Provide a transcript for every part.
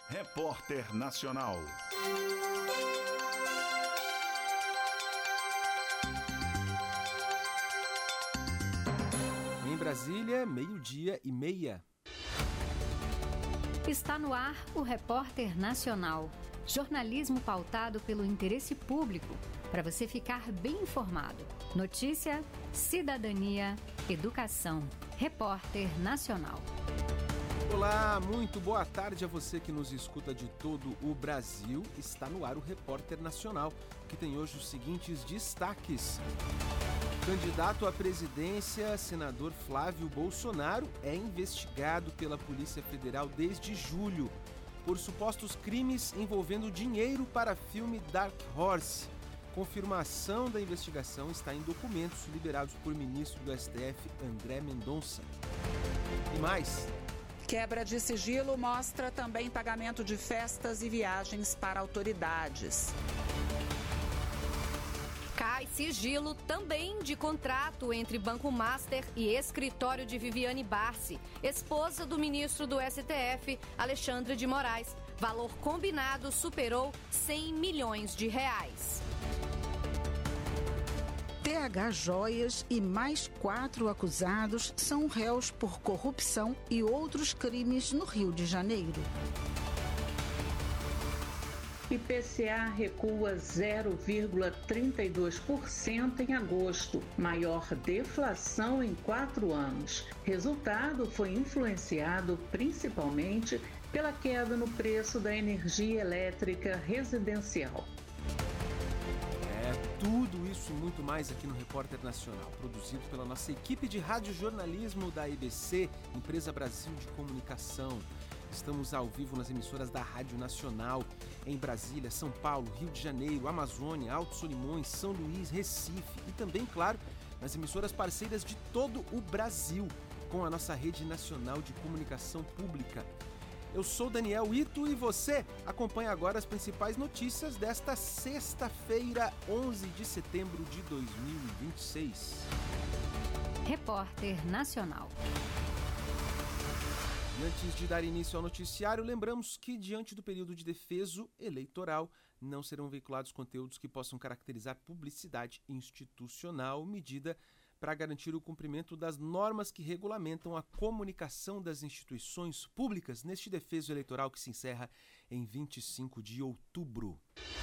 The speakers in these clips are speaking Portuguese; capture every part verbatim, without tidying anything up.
Repórter Nacional. Em Brasília, meio-dia e meia. Está no ar o Repórter Nacional. Jornalismo pautado pelo interesse público, para você ficar bem informado. Notícia, cidadania, educação. Repórter Nacional. Olá, muito boa tarde a você que nos escuta de todo o Brasil. Está no ar o Repórter Nacional, que tem hoje os seguintes destaques. Candidato à presidência, senador Flávio Bolsonaro, é investigado pela Polícia Federal desde julho por supostos crimes envolvendo dinheiro para filme Dark Horse. Confirmação da investigação está em documentos liberados por ministro do S T F, André Mendonça. E mais... Quebra de sigilo mostra também pagamento de festas e viagens para autoridades. Cai sigilo também de contrato entre Banco Master e escritório de Viviane Barsi, esposa do ministro do S T F, Alexandre de Moraes. Valor combinado superou cem milhões de reais. T H Joias e mais quatro acusados são réus por corrupção e outros crimes no Rio de Janeiro. I P C A recua zero vírgula trinta e dois por cento em agosto, maior deflação em quatro anos. Resultado foi influenciado principalmente pela queda no preço da energia elétrica residencial. Tudo isso e muito mais aqui no Repórter Nacional, produzido pela nossa equipe de radiojornalismo da E B C, Empresa Brasil de Comunicação. Estamos ao vivo nas emissoras da Rádio Nacional, em Brasília, São Paulo, Rio de Janeiro, Amazônia, Alto Solimões, São Luís, Recife e também, claro, nas emissoras parceiras de todo o Brasil, com a nossa rede nacional de comunicação pública. Eu sou Daniel Ito e você acompanha agora as principais notícias desta sexta-feira, onze de setembro de dois mil e vinte e seis. Repórter Nacional. E antes de dar início ao noticiário, lembramos que, diante do período de defeso eleitoral, não serão veiculados conteúdos que possam caracterizar publicidade institucional, medida para garantir o cumprimento das normas que regulamentam a comunicação das instituições públicas neste defeso eleitoral que se encerra em vinte e cinco de outubro.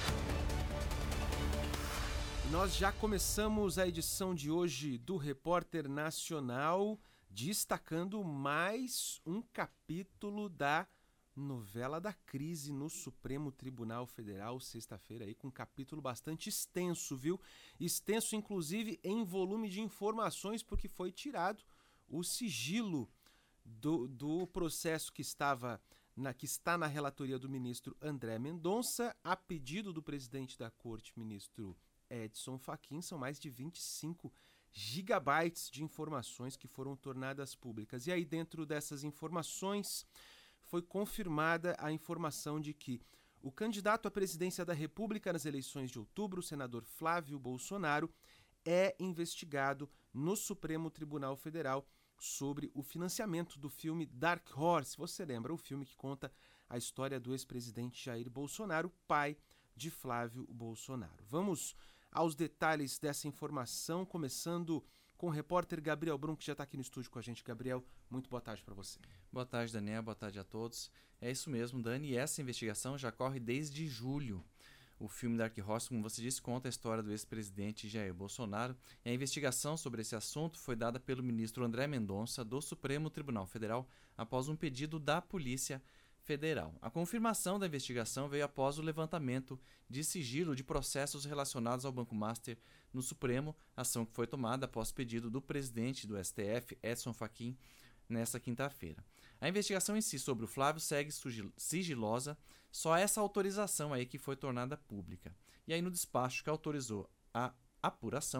Nós já começamos a edição de hoje do Repórter Nacional destacando mais um capítulo da novela da crise no Supremo Tribunal Federal, sexta-feira, aí, com um capítulo bastante extenso, viu? Extenso, inclusive, em volume de informações, porque foi tirado o sigilo do, do processo que, estava na, que está na relatoria do ministro André Mendonça, a pedido do presidente da Corte, ministro Edson Fachin. São mais de vinte e cinco gigabytes de informações que foram tornadas públicas. E aí, dentro dessas informações, foi confirmada a informação de que o candidato à presidência da República nas eleições de outubro, o senador Flávio Bolsonaro, é investigado no Supremo Tribunal Federal sobre o financiamento do filme Dark Horse. Você lembra, o filme que conta a história do ex-presidente Jair Bolsonaro, pai de Flávio Bolsonaro. Vamos aos detalhes dessa informação, começando com o repórter Gabriel Brum, que já está aqui no estúdio com a gente. Gabriel, muito boa tarde para você. Boa tarde, Daniel. Boa tarde a todos. É isso mesmo, Dani. E essa investigação já corre desde julho. O filme Dark Horse, como você disse, conta a história do ex-presidente Jair Bolsonaro. E a investigação sobre esse assunto foi dada pelo ministro André Mendonça, do Supremo Tribunal Federal, após um pedido da Polícia Federal. A confirmação da investigação veio após o levantamento de sigilo de processos relacionados ao Banco Master no Supremo, ação que foi tomada após pedido do presidente do S T F, Edson Fachin, nesta quinta-feira. A investigação em si sobre o Flávio segue sigilosa, só essa autorização aí que foi tornada pública. E aí, no despacho que autorizou a apuração,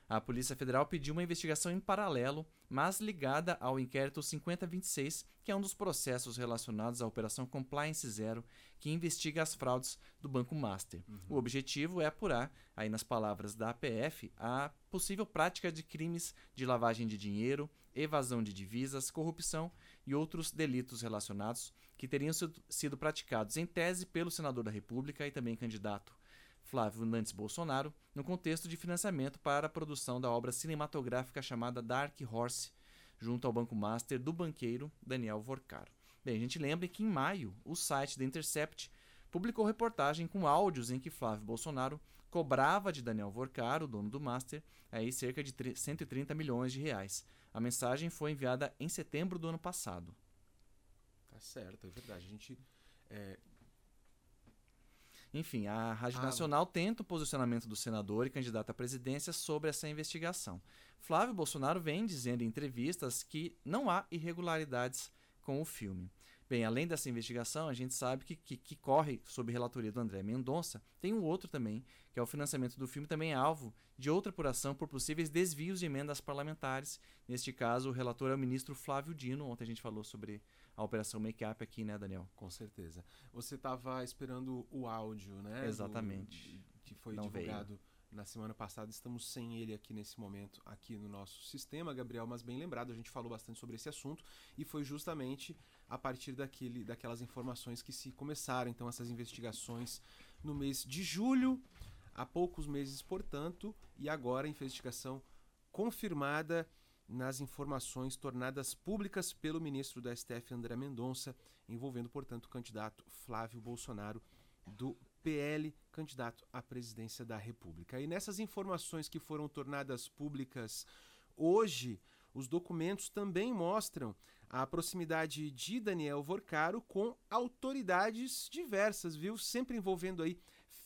A Polícia Federal pediu uma investigação em paralelo, mas ligada ao inquérito cinquenta vinte e seis, que é um dos processos relacionados à Operação Compliance Zero, que investiga as fraudes do Banco Master. Uhum. O objetivo é apurar, aí nas palavras da A P F, a possível prática de crimes de lavagem de dinheiro, evasão de divisas, corrupção e outros delitos relacionados que teriam sido praticados em tese pelo senador da República e também candidato Flávio Nantes Bolsonaro, no contexto de financiamento para a produção da obra cinematográfica chamada Dark Horse, junto ao Banco Master do banqueiro Daniel Vorcaro. Bem, a gente lembra que em maio, o site The Intercept publicou reportagem com áudios em que Flávio Bolsonaro cobrava de Daniel Vorcaro, dono do Master, aí cerca de cento e trinta milhões de reais. A mensagem foi enviada em setembro do ano passado. Tá certo, é verdade. A gente... É... Enfim, a Rádio Ah, Nacional tenta o posicionamento do senador e candidato à presidência sobre essa investigação. Flávio Bolsonaro vem dizendo em entrevistas que não há irregularidades com o filme. Bem, além dessa investigação, a gente sabe que, que, que corre sob relatoria do André Mendonça, tem um outro também, que é o financiamento do filme, também é alvo de outra apuração por possíveis desvios de emendas parlamentares. Neste caso, o relator é o ministro Flávio Dino. Ontem a gente falou sobre a Operação Make-up aqui, né, Daniel? Com certeza. Você estava esperando o áudio, né? Exatamente. Do, que foi Não divulgado veio. na semana passada. Estamos sem ele aqui nesse momento, aqui no nosso sistema, Gabriel, mas bem lembrado, a gente falou bastante sobre esse assunto e foi justamente a partir daquele, daquelas informações que se começaram, então, essas investigações no mês de julho, há poucos meses, portanto, e agora a investigação confirmada nas informações tornadas públicas pelo ministro do S T F, André Mendonça, envolvendo, portanto, o candidato Flávio Bolsonaro, do P L, candidato à presidência da República. E nessas informações que foram tornadas públicas hoje, os documentos também mostram a proximidade de Daniel Vorcaro com autoridades diversas, viu? Sempre envolvendo aí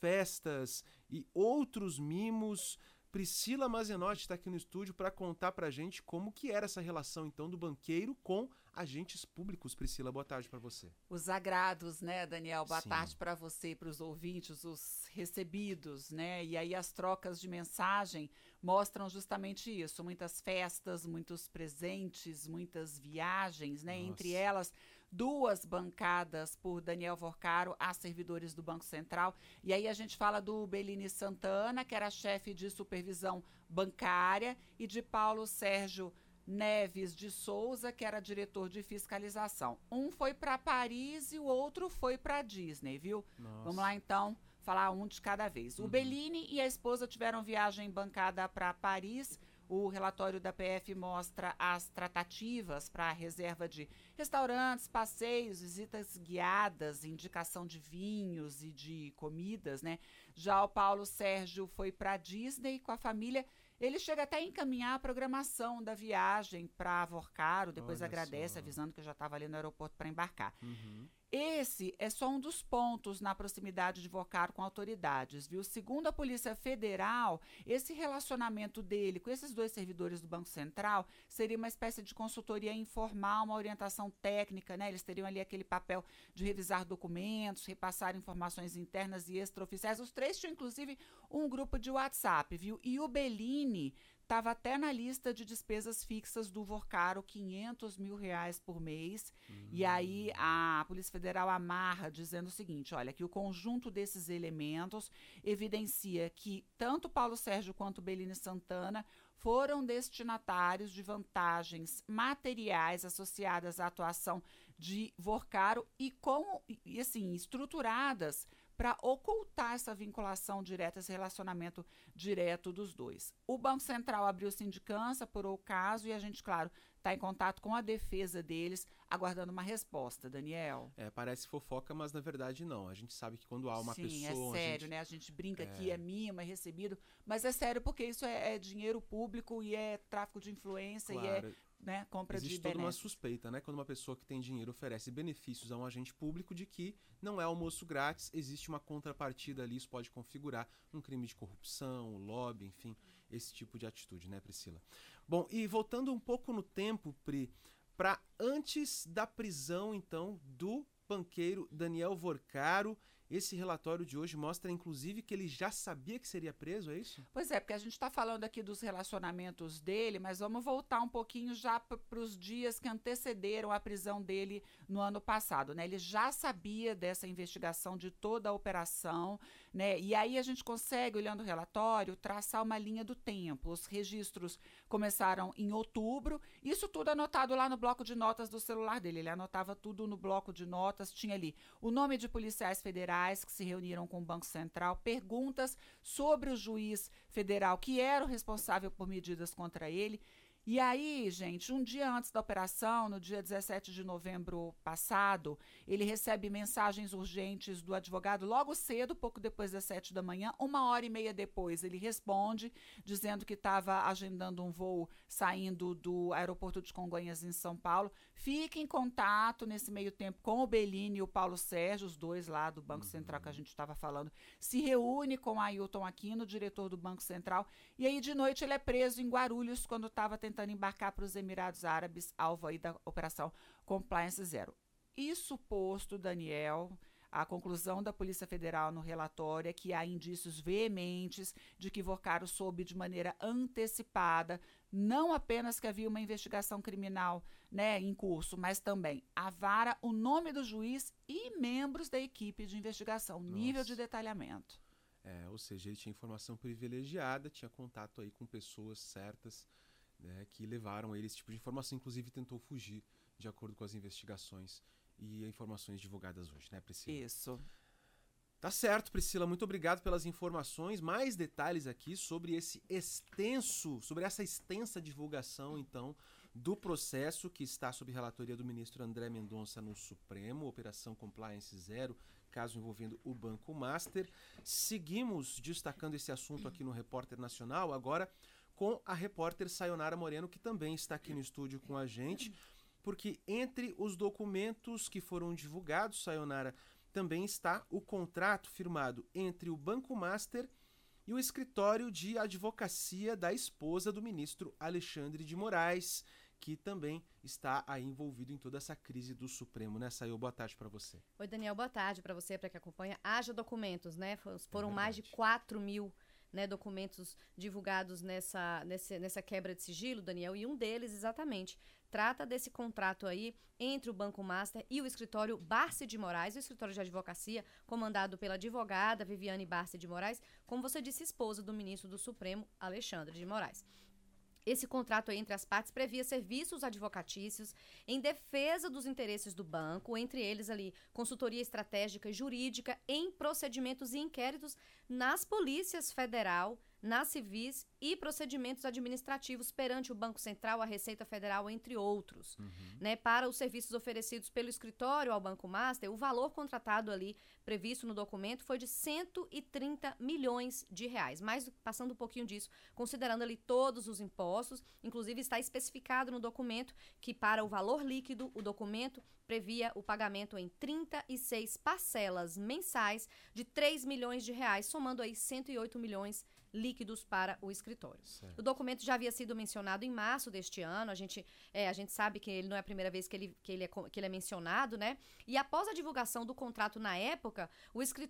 festas e outros mimos. Priscila Mazenotti está aqui no estúdio para contar para a gente como que era essa relação, então, do banqueiro com agentes públicos. Priscila, boa tarde para você. Os agrados, né, Daniel? Boa Sim. tarde para você e para os ouvintes, os recebidos, né? E aí as trocas de mensagem mostram justamente isso. Muitas festas, muitos presentes, muitas viagens, né? Nossa. Entre elas, duas bancadas por Daniel Vorcaro a servidores do Banco Central. E aí a gente fala do Bellini Santana, que era chefe de supervisão bancária, e de Paulo Sérgio Neves de Souza, que era diretor de fiscalização. Um foi para Paris e o outro foi para Disney, viu? Nossa. Vamos lá, então, falar um de cada vez. Uhum. O Bellini e a esposa tiveram viagem bancada para Paris. O relatório da P F mostra as tratativas para a reserva de restaurantes, passeios, visitas guiadas, indicação de vinhos e de comidas, né? Já o Paulo Sérgio foi para Disney com a família. Ele chega até a encaminhar a programação da viagem para Vorcaro, depois Olha agradece, só. avisando que eu já estava ali no aeroporto para embarcar. Uhum. Esse é só um dos pontos na proximidade de Vorcaro com autoridades, viu? Segundo a Polícia Federal, esse relacionamento dele com esses dois servidores do Banco Central seria uma espécie de consultoria informal, uma orientação técnica, né? Eles teriam ali aquele papel de revisar documentos, repassar informações internas e extraoficiais. Os três tinham, inclusive, um grupo de WhatsApp, viu? E o Bellini estava até na lista de despesas fixas do Vorcaro, quinhentos mil reais por mês. Uhum. E aí a Polícia Federal amarra dizendo o seguinte, olha, que o conjunto desses elementos evidencia que tanto Paulo Sérgio quanto Bellini Santana foram destinatários de vantagens materiais associadas à atuação de Vorcaro e, com, e assim, estruturadas para ocultar essa vinculação direta, esse relacionamento direto dos dois. O Banco Central abriu sindicância por o caso e a gente, claro, está em contato com a defesa deles, aguardando uma resposta, Daniel. É, parece fofoca, mas na verdade não. A gente sabe que quando há uma Sim, pessoa... Sim, é sério, a gente... né? A gente brinca é... que é mimo, é recebido, mas é sério porque isso é, é dinheiro público e é tráfico de influência Claro. e é, né, compra Existe de toda uma benesses. suspeita, né? Quando uma pessoa que tem dinheiro oferece benefícios a um agente público de que não é almoço grátis, existe uma contrapartida ali, isso pode configurar um crime de corrupção, lobby, enfim, esse tipo de atitude, né, Priscila? Bom, e voltando um pouco no tempo, Pri, para antes da prisão, então, do banqueiro Daniel Vorcaro, esse relatório de hoje mostra, inclusive, que ele já sabia que seria preso, é isso? Pois é, porque a gente está falando aqui dos relacionamentos dele, mas vamos voltar um pouquinho já para os dias que antecederam a prisão dele no ano passado, né? Ele já sabia dessa investigação, de toda a operação, né? E aí a gente consegue, olhando o relatório, traçar uma linha do tempo. Os registros começaram em outubro, isso tudo anotado lá no bloco de notas do celular dele. Ele anotava tudo no bloco de notas, tinha ali o nome de policiais federais que se reuniram com o Banco Central, perguntas sobre o juiz federal que era o responsável por medidas contra ele. E aí, gente, um dia antes da operação, no dia dezessete de novembro passado, ele recebe mensagens urgentes do advogado logo cedo, pouco depois das sete da manhã. Uma hora e meia depois, ele responde, dizendo que estava agendando um voo saindo do aeroporto de Congonhas, em São Paulo. Fique em contato nesse meio tempo com o Bellini e o Paulo Sérgio, os dois lá do Banco uhum. Central que a gente estava falando. Se reúne com o Ailton Aquino, diretor do Banco Central. E aí, de noite, ele é preso em Guarulhos, quando estava tentando embarcar para os Emirados Árabes, alvo aí da Operação Compliance Zero. Isso posto, Daniel, a conclusão da Polícia Federal no relatório é que há indícios veementes de que Vocaro soube de maneira antecipada, não apenas que havia uma investigação criminal, né, em curso, mas também avara o nome do juiz e membros da equipe de investigação, Nossa. nível de detalhamento. É, ou seja, ele tinha informação privilegiada, tinha contato aí com pessoas certas, né, que levaram ele esse tipo de informação, inclusive tentou fugir de acordo com as investigações e informações divulgadas hoje, né, Priscila? Isso. Tá certo, Priscila, muito obrigado pelas informações, mais detalhes aqui sobre esse extenso, sobre essa extensa divulgação, então, do processo que está sob relatoria do ministro André Mendonça no Supremo, Operação Compliance Zero, caso envolvendo o Banco Master. Seguimos destacando esse assunto aqui no Repórter Nacional, agora com a repórter Sayonara Moreno, que também está aqui no estúdio com a gente, porque entre os documentos que foram divulgados, Sayonara, também está o contrato firmado entre o Banco Master e o escritório de advocacia da esposa do ministro Alexandre de Moraes, que também está aí envolvido em toda essa crise do Supremo, né, Sayo? Boa tarde para você. Oi, Daniel, boa tarde para você, para quem acompanha. Haja documentos, né? Foram é mais de quatro mil Né, documentos divulgados nessa, nessa, nessa quebra de sigilo, Daniel, e um deles, exatamente, trata desse contrato aí entre o Banco Master e o escritório Barce de Moraes, o escritório de advocacia comandado pela advogada Viviane Barce de Moraes, como você disse, esposa do ministro do Supremo, Alexandre de Moraes. Esse contrato aí entre as partes previa serviços advocatícios em defesa dos interesses do banco, entre eles ali consultoria estratégica e jurídica em procedimentos e inquéritos nas polícias federal, nas civis e procedimentos administrativos perante o Banco Central, a Receita Federal, entre outros. Uhum. Né, para os serviços oferecidos pelo escritório ao Banco Master, o valor contratado ali, previsto no documento, foi de cento e trinta milhões de reais. Mas, passando um pouquinho disso, considerando ali todos os impostos, inclusive está especificado no documento que para o valor líquido, o documento previa o pagamento em trinta e seis parcelas mensais de três milhões de reais, somando aí cento e oito milhões líquidos para o escritório. Certo. O documento já havia sido mencionado em março deste ano, a gente, é, a gente sabe que ele não é a primeira vez que ele, que ele, é, que ele é mencionado, né? E após a divulgação do contrato na época, o escritório